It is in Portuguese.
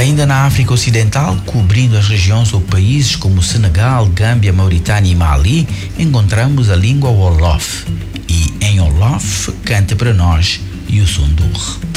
Ainda na África Ocidental, cobrindo as regiões ou países como Senegal, Gâmbia, Mauritânia e Mali, encontramos a língua Wolof. E em Wolof, canta para nós Youssou N'Dour.